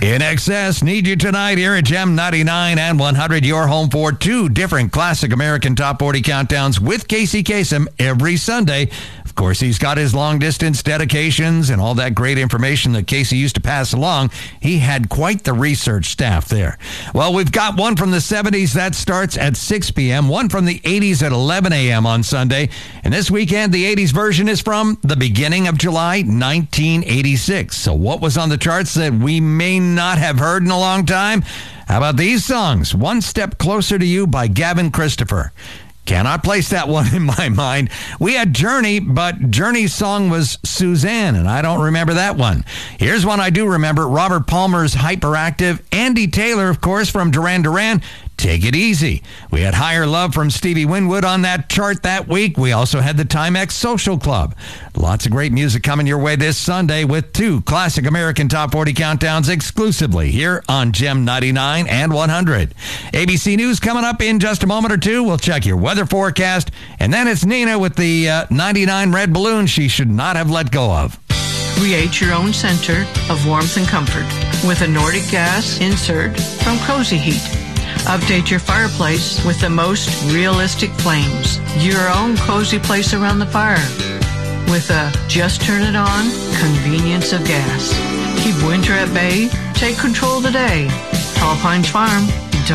In Excess, need you tonight here at Gem 99 and 100, your home for two different classic American Top 40 countdowns with Casey Kasem every Sunday. Of course, he's got his long-distance dedications and all that great information that Casey used to pass along. He had quite the research staff there. Well, we've got one from the 70s that starts at 6 p.m., one from the 80s at 11 a.m. on Sunday, and this weekend, the 80s version is from the beginning of July 1986. So what was on the charts that we may not have heard in a long time? How about these songs? One Step Closer to You by Gavin Christopher. Cannot place that one in my mind. We had Journey, but Journey's song was Suzanne, and I don't remember that one. Here's one I do remember, Robert Palmer's Hyperactive. Andy Taylor, of course, from Duran Duran, Take It Easy. We had Higher Love from Stevie Winwood on that chart that week. We also had the Timex Social Club. Lots of great music coming your way this Sunday with two classic American Top 40 countdowns exclusively here on Gem 99 and 100. ABC News coming up in just a moment or two. We'll check your weather forecast. And then it's Nina with the 99 red balloon she should not have let go of. Create your own center of warmth and comfort with a Nordic gas insert from Cozy Heat. Update your fireplace with the most realistic flames. Your own cozy place around the fire. With a just turn it on convenience of gas. Keep winter at bay. Take control today. Tall Pines Farm.